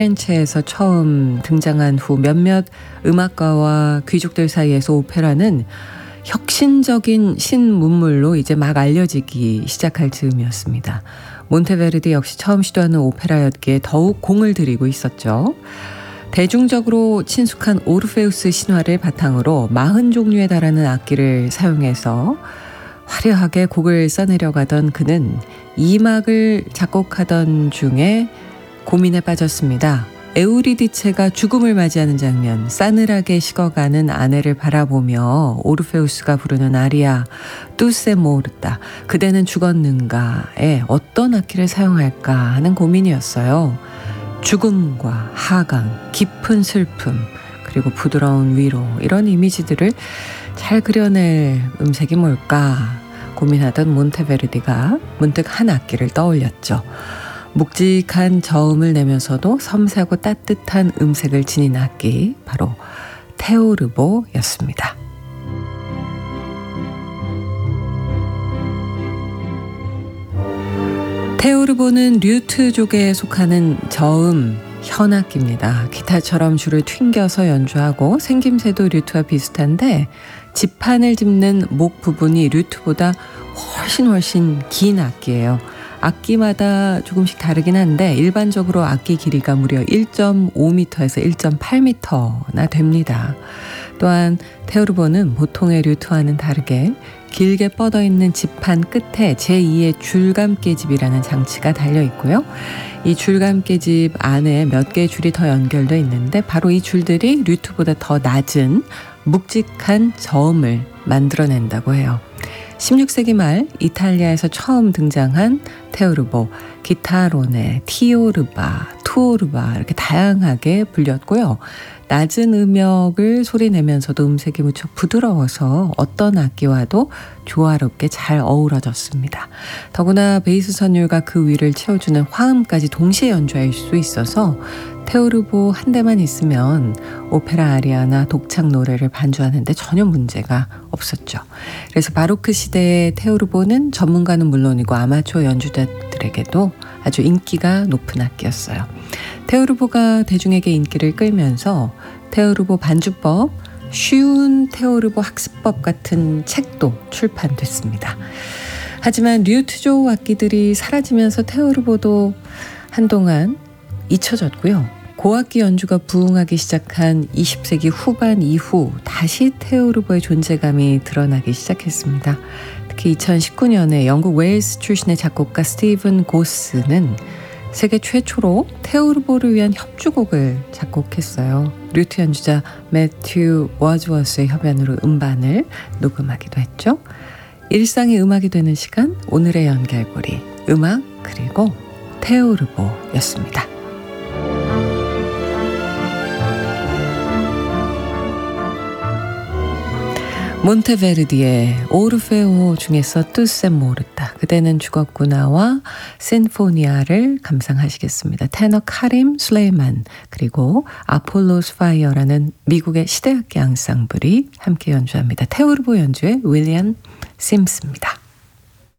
피렌체에서 처음 등장한 후 몇몇 음악가와 귀족들 사이에서 오페라는 혁신적인 신문물로 이제 막 알려지기 시작할 즈음이었습니다. 몬테베르디 역시 처음 시도하는 오페라였기에 더욱 공을 들이고 있었죠. 대중적으로 친숙한 오르페우스 신화를 바탕으로 40종류에 달하는 악기를 사용해서 화려하게 곡을 써내려가던 그는 이 막을 작곡하던 중에 고민에 빠졌습니다. 에우리디체가 죽음을 맞이하는 장면, 싸늘하게 식어가는 아내를 바라보며 오르페우스가 부르는 아리아 뚜세 모르타, 그대는 죽었는가에 어떤 악기를 사용할까 하는 고민이었어요. 죽음과 하강, 깊은 슬픔, 그리고 부드러운 위로, 이런 이미지들을 잘 그려낼 음색이 뭘까 고민하던 몬테베르디가 문득 한 악기를 떠올렸죠. 묵직한 저음을 내면서도 섬세하고 따뜻한 음색을 지닌 악기, 바로 테오르보였습니다. 테오르보는 류트족에 속하는 저음 현악기입니다. 기타처럼 줄을 튕겨서 연주하고 생김새도 류트와 비슷한데 지판을 짚는 목 부분이 류트보다 훨씬 긴 악기예요. 악기마다 조금씩 다르긴 한데 일반적으로 악기 길이가 무려 1.5m에서 1.8m나 됩니다. 또한 테오르보는 보통의 류트와는 다르게 길게 뻗어있는 지판 끝에 제2의 줄감깨집이라는 장치가 달려있고요. 이 줄감깨집 안에 몇 개의 줄이 더 연결되어 있는데 바로 이 줄들이 류트보다 더 낮은 묵직한 저음을 만들어낸다고 해요. 16세기 말 이탈리아에서 처음 등장한 테오르보, 기타로네, 티오르바, 투오르바 이렇게 다양하게 불렸고요. 낮은 음역을 소리내면서도 음색이 무척 부드러워서 어떤 악기와도 조화롭게 잘 어우러졌습니다. 더구나 베이스 선율과 그 위를 채워주는 화음까지 동시에 연주할 수 있어서 테오르보 한 대만 있으면 오페라 아리아나 독창 노래를 반주하는데 전혀 문제가 없었죠. 그래서 바로크 시대의 테오르보는 전문가는 물론이고 아마추어 연주자들에게도 아주 인기가 높은 악기였어요. 테오르보가 대중에게 인기를 끌면서 테오르보 반주법, 쉬운 테오르보 학습법 같은 책도 출판됐습니다. 하지만 류트족 악기들이 사라지면서 테오르보도 한동안 잊혀졌고요. 고악기 연주가 부흥하기 시작한 20세기 후반 이후 다시 테오르보의 존재감이 드러나기 시작했습니다. 특히 2019년에 영국 웨일스 출신의 작곡가 스티븐 고스는 세계 최초로 테오르보를 위한 협주곡을 작곡했어요. 류트 연주자 매튜 워즈워스의 협연으로 음반을 녹음하기도 했죠. 일상의 음악이 되는 시간, 오늘의 연결고리, 음악 그리고 테오르보였습니다. 몬테베르디의 오르페오 중에서 뚜세 모르타, 그대는 죽었구나와 신포니아를 감상하시겠습니다. 테너 카림 슬레이만 그리고 아폴로스 파이어라는 미국의 시대악기 앙상블이 함께 연주합니다. 테오르보 연주의 윌리엄 심스입니다.